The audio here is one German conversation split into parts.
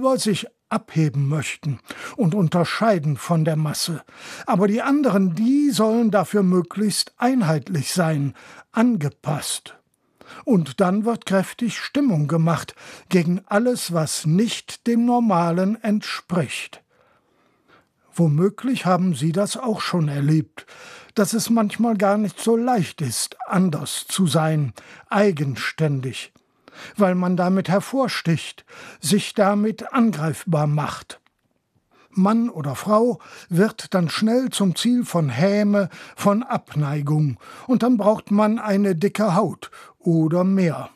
selber sich abheben möchten und unterscheiden von der Masse. Aber die anderen, die sollen dafür möglichst einheitlich sein, angepasst. Und dann wird kräftig Stimmung gemacht gegen alles, was nicht dem Normalen entspricht. Womöglich haben Sie das auch schon erlebt, dass es manchmal gar nicht so leicht ist, anders zu sein, eigenständig, weil man damit hervorsticht, sich damit angreifbar macht. Mann oder Frau wird dann schnell zum Ziel von Häme, von Abneigung, und dann braucht man eine dicke Haut oder mehr.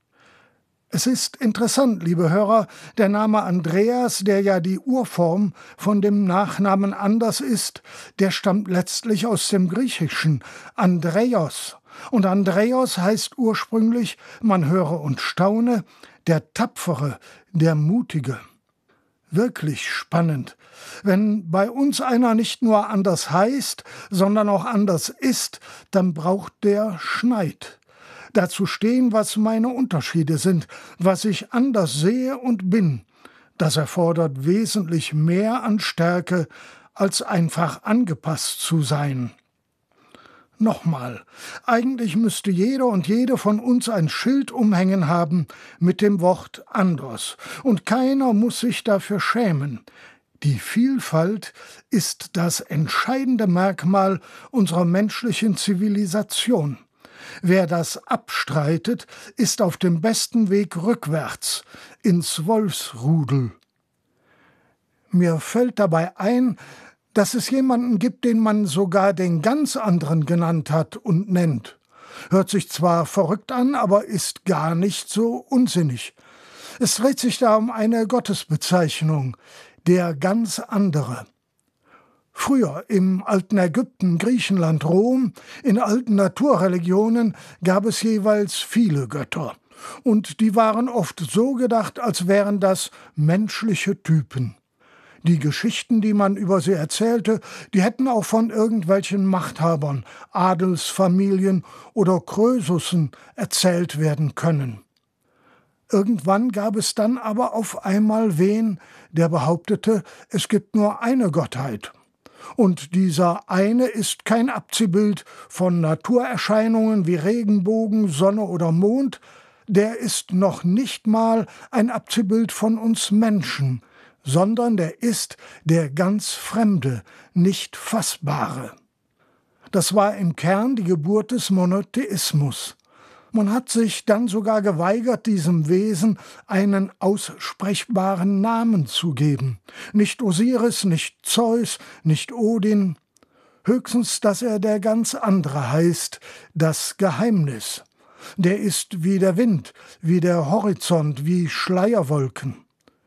Es ist interessant, liebe Hörer, der Name Andreas, der ja die Urform von dem Nachnamen Anders ist, der stammt letztlich aus dem Griechischen, Andreios. Und Andreios heißt ursprünglich, man höre und staune, der Tapfere, der Mutige. Wirklich spannend. Wenn bei uns einer nicht nur anders heißt, sondern auch anders ist, dann braucht der Schneid. Dazu stehen, was meine Unterschiede sind, was ich anders sehe und bin. Das erfordert wesentlich mehr an Stärke, als einfach angepasst zu sein. Nochmal, eigentlich müsste jeder und jede von uns ein Schild umhängen haben mit dem Wort anders. Und keiner muss sich dafür schämen. Die Vielfalt ist das entscheidende Merkmal unserer menschlichen Zivilisation. Wer das abstreitet, ist auf dem besten Weg rückwärts, ins Wolfsrudel. Mir fällt dabei ein, dass es jemanden gibt, den man sogar den ganz anderen genannt hat und nennt. Hört sich zwar verrückt an, aber ist gar nicht so unsinnig. Es dreht sich da um eine Gottesbezeichnung, der ganz andere. Früher im alten Ägypten, Griechenland, Rom, in alten Naturreligionen gab es jeweils viele Götter. Und die waren oft so gedacht, als wären das menschliche Typen. Die Geschichten, die man über sie erzählte, die hätten auch von irgendwelchen Machthabern, Adelsfamilien oder Krösussen erzählt werden können. Irgendwann gab es dann aber auf einmal wen, der behauptete, es gibt nur eine Gottheit. Und dieser eine ist kein Abziehbild von Naturerscheinungen wie Regenbogen, Sonne oder Mond, der ist noch nicht mal ein Abziehbild von uns Menschen, sondern der ist der ganz Fremde, nicht Fassbare. Das war im Kern die Geburt des Monotheismus. Man hat sich dann sogar geweigert, diesem Wesen einen aussprechbaren Namen zu geben. Nicht Osiris, nicht Zeus, nicht Odin. Höchstens, dass er der ganz andere heißt, das Geheimnis. Der ist wie der Wind, wie der Horizont, wie Schleierwolken.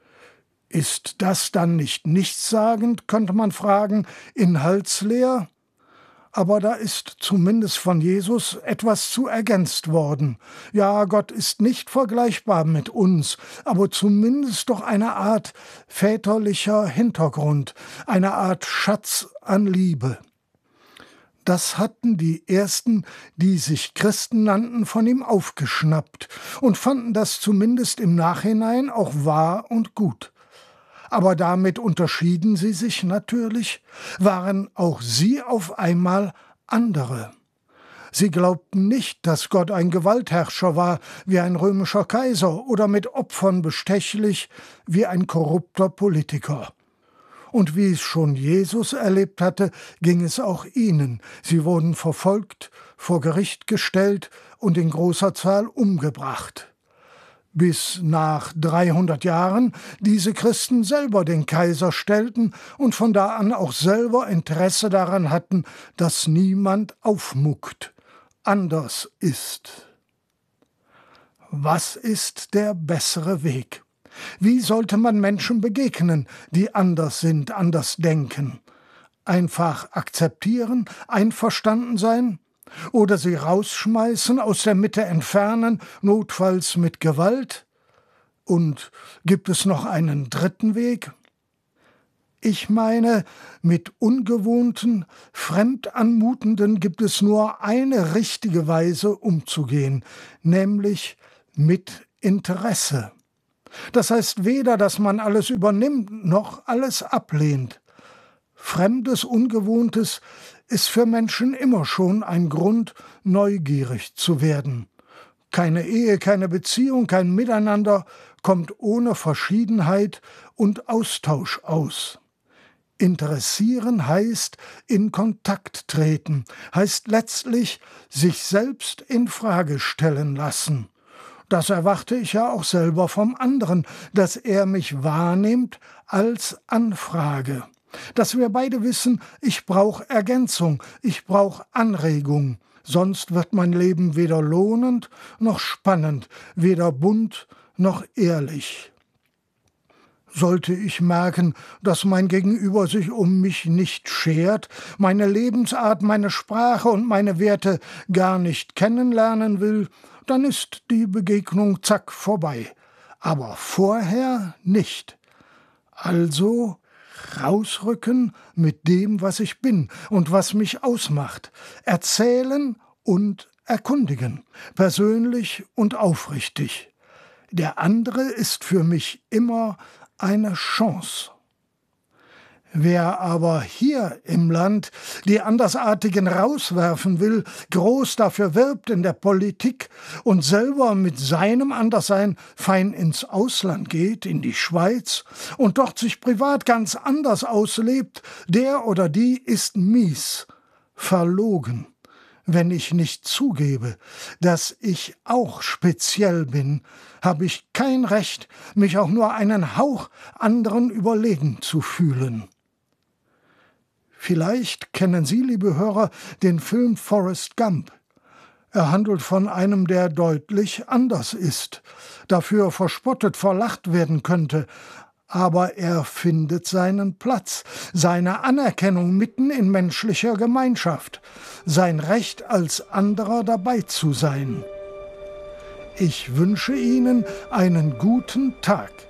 Ist das dann nicht nichtssagend, könnte man fragen, inhaltsleer? Aber da ist zumindest von Jesus etwas zu ergänzt worden. Ja, Gott ist nicht vergleichbar mit uns, aber zumindest doch eine Art väterlicher Hintergrund, eine Art Schatz an Liebe. Das hatten die Ersten, die sich Christen nannten, von ihm aufgeschnappt und fanden das zumindest im Nachhinein auch wahr und gut. Aber damit unterschieden sie sich natürlich, waren auch sie auf einmal andere. Sie glaubten nicht, dass Gott ein Gewaltherrscher war, wie ein römischer Kaiser, oder mit Opfern bestechlich, wie ein korrupter Politiker. Und wie es schon Jesus erlebt hatte, ging es auch ihnen. Sie wurden verfolgt, vor Gericht gestellt und in großer Zahl umgebracht. Bis nach 300 Jahren diese Christen selber den Kaiser stellten und von da an auch selber Interesse daran hatten, dass niemand aufmuckt, anders ist. Was ist der bessere Weg? Wie sollte man Menschen begegnen, die anders sind, anders denken? Einfach akzeptieren, einverstanden sein? Oder sie rausschmeißen, aus der Mitte entfernen, notfalls mit Gewalt? Und gibt es noch einen dritten Weg? Ich meine, mit ungewohnten, fremd anmutenden gibt es nur eine richtige Weise umzugehen, nämlich mit Interesse. Das heißt weder, dass man alles übernimmt, noch alles ablehnt. Fremdes, Ungewohntes ist für Menschen immer schon ein Grund, neugierig zu werden. Keine Ehe, keine Beziehung, kein Miteinander kommt ohne Verschiedenheit und Austausch aus. Interessieren heißt in Kontakt treten, heißt letztlich sich selbst in Frage stellen lassen. Das erwarte ich ja auch selber vom anderen, dass er mich wahrnimmt als Anfrage. Dass wir beide wissen, ich brauche Ergänzung, ich brauche Anregung, sonst wird mein Leben weder lohnend noch spannend, weder bunt noch ehrlich. Sollte ich merken, dass mein Gegenüber sich um mich nicht schert, meine Lebensart, meine Sprache und meine Werte gar nicht kennenlernen will, dann ist die Begegnung zack vorbei. Aber vorher nicht. Also rausrücken mit dem, was ich bin und was mich ausmacht. Erzählen und erkundigen. Persönlich und aufrichtig. Der andere ist für mich immer eine Chance. Wer aber hier im Land die Andersartigen rauswerfen will, groß dafür wirbt in der Politik und selber mit seinem Anderssein fein ins Ausland geht, in die Schweiz, und dort sich privat ganz anders auslebt, der oder die ist mies, verlogen. Wenn ich nicht zugebe, dass ich auch speziell bin, habe ich kein Recht, mich auch nur einen Hauch anderen überlegen zu fühlen. Vielleicht kennen Sie, liebe Hörer, den Film Forrest Gump. Er handelt von einem, der deutlich anders ist, dafür verspottet, verlacht werden könnte, aber er findet seinen Platz, seine Anerkennung mitten in menschlicher Gemeinschaft, sein Recht als anderer dabei zu sein. Ich wünsche Ihnen einen guten Tag.